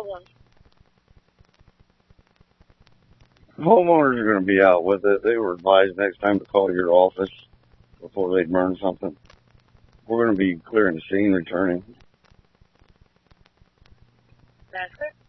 Homeowners are going to be out with it. They were advised next time to call your office before they burn something. We're going to be clearing the scene, returning. That's good.